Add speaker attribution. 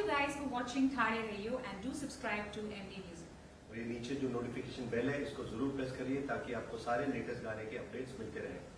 Speaker 1: you guys for watching Thare Radio and do subscribe to MD Music.
Speaker 2: और ये नीचे जो नोटिफिकेशन बेल है इसको जरूर प्रेस करिए ताकि आपको सारे लेटेस्ट गाने के अपडेट्स मिलते रहें।